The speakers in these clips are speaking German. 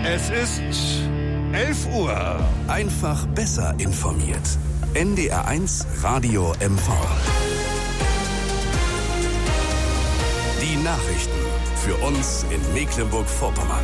Es ist 11 Uhr. Einfach besser informiert. NDR1 Radio MV. Die Nachrichten für uns in Mecklenburg-Vorpommern.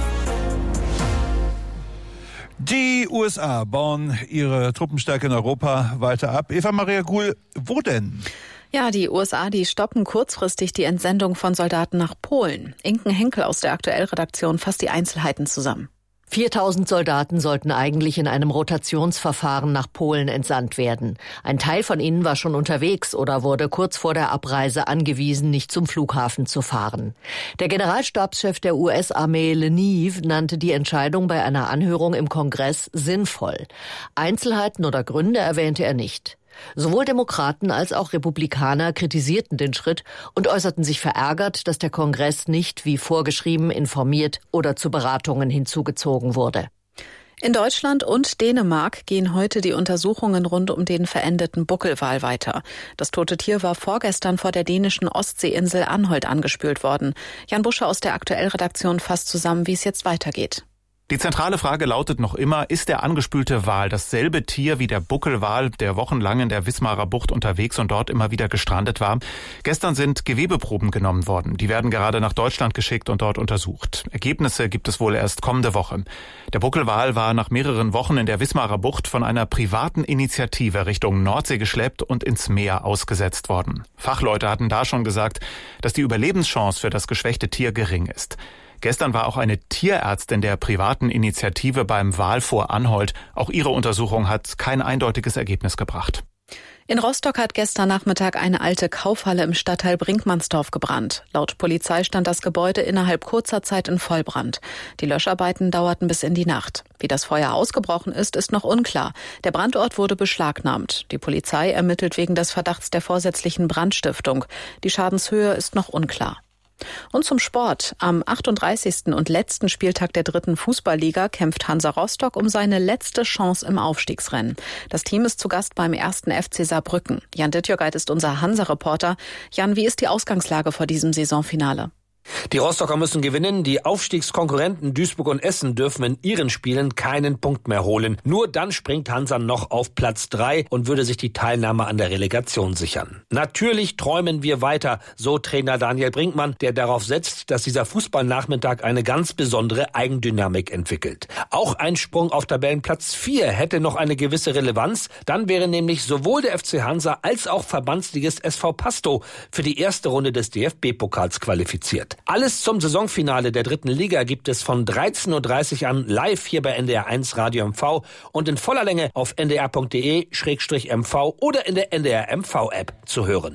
Die USA bauen ihre Truppenstärke in Europa weiter ab. Eva-Maria Guhl, wo denn? Ja, die USA, die stoppen kurzfristig die Entsendung von Soldaten nach Polen. Inken Henkel aus der Aktuell-Redaktion fasst die Einzelheiten zusammen. 4.000 Soldaten sollten eigentlich in einem Rotationsverfahren nach Polen entsandt werden. Ein Teil von ihnen war schon unterwegs oder wurde kurz vor der Abreise angewiesen, nicht zum Flughafen zu fahren. Der Generalstabschef der US-Armee Leneve nannte die Entscheidung bei einer Anhörung im Kongress sinnvoll. Einzelheiten oder Gründe erwähnte er nicht. Sowohl Demokraten als auch Republikaner kritisierten den Schritt und äußerten sich verärgert, dass der Kongress nicht wie vorgeschrieben informiert oder zu Beratungen hinzugezogen wurde. In Deutschland und Dänemark gehen heute die Untersuchungen rund um den verendeten Buckelwal weiter. Das tote Tier war vorgestern vor der dänischen Ostseeinsel Anholt angespült worden. Jan Busche aus der Aktuell-Redaktion fasst zusammen, wie es jetzt weitergeht. Die zentrale Frage lautet noch immer, ist der angespülte Wal dasselbe Tier wie der Buckelwal, der wochenlang in der Wismarer Bucht unterwegs und dort immer wieder gestrandet war? Gestern sind Gewebeproben genommen worden. Die werden gerade nach Deutschland geschickt und dort untersucht. Ergebnisse gibt es wohl erst kommende Woche. Der Buckelwal war nach mehreren Wochen in der Wismarer Bucht von einer privaten Initiative Richtung Nordsee geschleppt und ins Meer ausgesetzt worden. Fachleute hatten da schon gesagt, dass die Überlebenschance für das geschwächte Tier gering ist. Gestern war auch eine Tierärztin der privaten Initiative beim Wal vor Anholt. Auch ihre Untersuchung hat kein eindeutiges Ergebnis gebracht. In Rostock hat gestern Nachmittag eine alte Kaufhalle im Stadtteil Brinkmannsdorf gebrannt. Laut Polizei stand das Gebäude innerhalb kurzer Zeit in Vollbrand. Die Löscharbeiten dauerten bis in die Nacht. Wie das Feuer ausgebrochen ist, ist noch unklar. Der Brandort wurde beschlagnahmt. Die Polizei ermittelt wegen des Verdachts der vorsätzlichen Brandstiftung. Die Schadenshöhe ist noch unklar. Und zum Sport. Am 38. und letzten Spieltag der 3. Fußballliga kämpft Hansa Rostock um seine letzte Chance im Aufstiegsrennen. Das Team ist zu Gast beim 1. FC Saarbrücken. Jan Dittjörgeit ist unser Hansa-Reporter. Jan, wie ist die Ausgangslage vor diesem Saisonfinale? Die Rostocker müssen gewinnen. Die Aufstiegskonkurrenten Duisburg und Essen dürfen in ihren Spielen keinen Punkt mehr holen. Nur dann springt Hansa noch auf Platz 3 und würde sich die Teilnahme an der Relegation sichern. Natürlich träumen wir weiter, so Trainer Daniel Brinkmann, der darauf setzt, dass dieser Fußballnachmittag eine ganz besondere Eigendynamik entwickelt. Auch ein Sprung auf Tabellenplatz 4 hätte noch eine gewisse Relevanz. Dann wäre nämlich sowohl der FC Hansa als auch Verbandsligist SV Pastow für die erste Runde des DFB-Pokals qualifiziert. Alles zum Saisonfinale der 3. Liga gibt es von 13.30 Uhr an live hier bei NDR1 Radio MV und in voller Länge auf ndr.de/mv oder in der NDR MV App zu hören.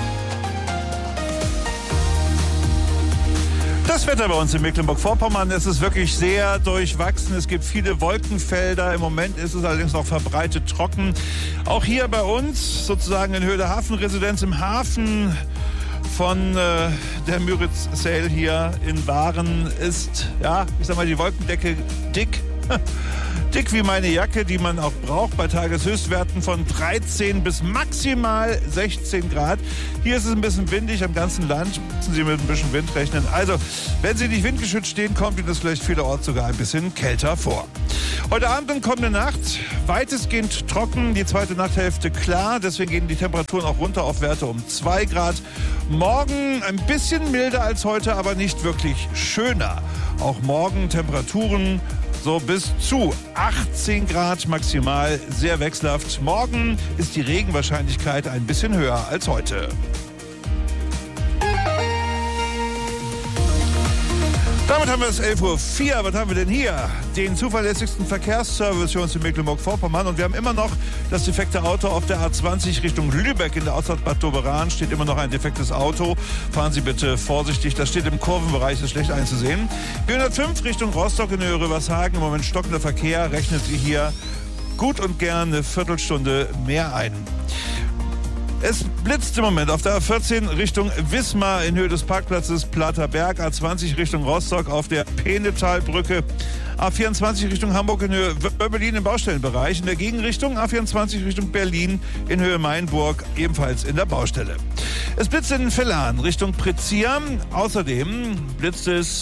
Das Wetter bei uns in Mecklenburg-Vorpommern, es ist wirklich sehr durchwachsen. Es gibt viele Wolkenfelder. Im Moment ist es allerdings noch verbreitet trocken. Auch hier bei uns, sozusagen in Höhe der Hafenresidenz im Hafen von der Müritz Sail hier in Waren ist, ja, ich sag mal, die Wolkendecke dick. Dick wie meine Jacke, die man auch braucht bei Tageshöchstwerten von 13 bis maximal 16 Grad. Hier ist es ein bisschen windig am ganzen Land. Müssen Sie mit ein bisschen Wind rechnen. Also, wenn Sie nicht windgeschützt stehen, kommt Ihnen das vielleicht vielerorts sogar ein bisschen kälter vor. Heute Abend und kommende Nacht weitestgehend trocken, die zweite Nachthälfte klar. Deswegen gehen die Temperaturen auch runter auf Werte um 2 Grad. Morgen ein bisschen milder als heute, aber nicht wirklich schöner. Auch morgen Temperaturen so bis zu 18 Grad maximal, sehr wechselhaft. Morgen ist die Regenwahrscheinlichkeit ein bisschen höher als heute. Damit haben wir es 11.04 Uhr. Was haben wir denn hier? Den zuverlässigsten Verkehrsservice für uns in Mecklenburg-Vorpommern. Und wir haben immer noch das defekte Auto auf der A20 Richtung Lübeck. In der Ausfahrt Bad Doberan steht immer noch ein defektes Auto. Fahren Sie bitte vorsichtig. Das steht im Kurvenbereich, ist schlecht einzusehen. B105 Richtung Rostock in Höhe Rövershagen. Im Moment stockender Verkehr. Rechnet Sie hier gut und gern eine Viertelstunde mehr ein. Es blitzt im Moment auf der A14 Richtung Wismar in Höhe des Parkplatzes Platerberg, A20 Richtung Rostock auf der Penetalbrücke, A24 Richtung Hamburg in Höhe Berlin im Baustellenbereich, in der Gegenrichtung A24 Richtung Berlin in Höhe Mainburg, ebenfalls in der Baustelle. Es blitzt in Villan Richtung Prezia, außerdem blitzt es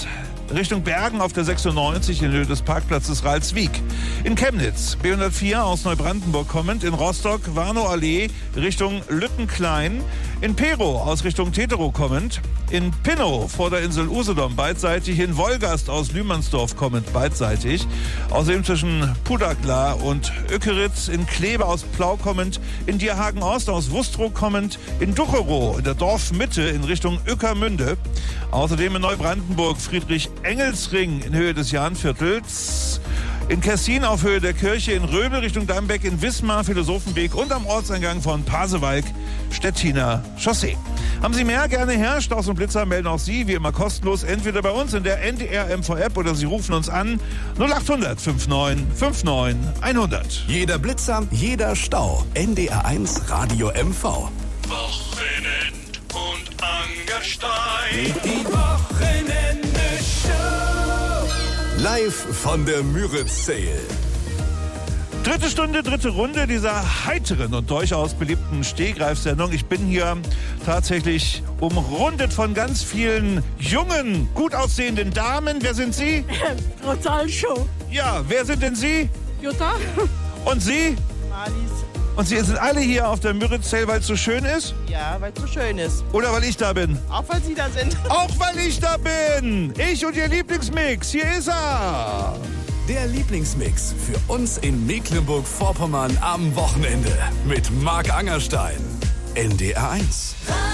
Richtung Bergen auf der 96 in Höhe des Parkplatzes Ralswiek. In Chemnitz B104 aus Neubrandenburg kommend, in Rostock Warnow-Allee Richtung Lüttenklein, in Pero aus Richtung Teterow kommend, in Pinnow vor der Insel Usedom beidseitig, in Wolgast aus Lühmannsdorf kommend beidseitig, außerdem zwischen Pudagla und Ökeritz, in Kleve aus Plau kommend, in Dierhagen-Ost aus Wustrow kommend, in Ducherow in der Dorfmitte in Richtung Ueckermünde, außerdem in Neubrandenburg Friedrich-Engels-Ring in Höhe des Jahnviertels, in Kessin auf Höhe der Kirche, in Röbel Richtung Dambeck, in Wismar Philosophenweg und am Ortseingang von Pasewalk Stettiner Chaussee. Haben Sie mehr? Gerne her. Staus und Blitzer melden auch Sie, wie immer kostenlos, entweder bei uns in der NDR MV-App oder Sie rufen uns an 0800 59 59 100. Jeder Blitzer, jeder Stau. NDR1 Radio MV. Wochenend und Angerstein. Die Wochenende-Show. Live von der Müritz-Sale. Dritte Stunde, dritte Runde dieser heiteren und durchaus beliebten Stehgreifsendung. Ich bin hier tatsächlich umrundet von ganz vielen jungen, gut aussehenden Damen. Wer sind Sie? Total Show. Ja, wer sind denn Sie? Jutta. Und Sie? Marlies. Und Sie sind alle hier auf der Müritz-Sale, weil es so schön ist? Ja, weil es so schön ist. Oder weil ich da bin? Auch weil Sie da sind. Auch weil ich da bin! Ich und Ihr Lieblingsmix, hier ist er! Der Lieblingsmix für uns in Mecklenburg-Vorpommern am Wochenende mit Marc Angerstein. NDR1.